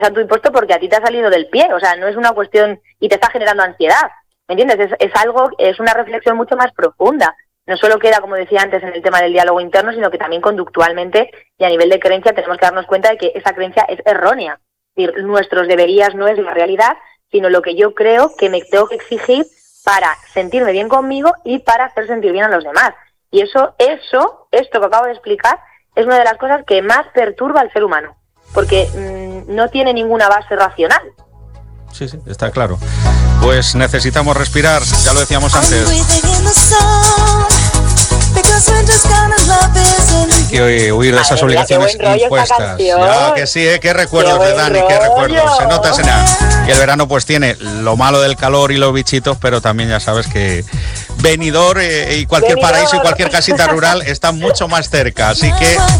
a tu impuesto porque a ti te ha salido del pie, o sea, no es una cuestión y te está generando ansiedad, ¿me entiendes? Es una reflexión mucho más profunda. No solo queda, como decía antes, en el tema del diálogo interno, sino que también conductualmente y a nivel de creencia tenemos que darnos cuenta de que esa creencia es errónea. Es decir, nuestros deberías no es la realidad, sino lo que yo creo que me tengo que exigir para sentirme bien conmigo y para hacer sentir bien a los demás. Y esto que acabo de explicar, es una de las cosas que más perturba al ser humano, porque no tiene ninguna base racional. Sí, está claro. Pues necesitamos respirar, ya lo decíamos antes. Hay que huir de esas obligaciones impuestas. Ya que sí, qué recuerdos de Dani, qué recuerdos. Se nota, Y el verano pues tiene lo malo del calor y los bichitos, pero también ya sabes que Benidorm y cualquier paraíso y cualquier casita rural está mucho más cerca. Así que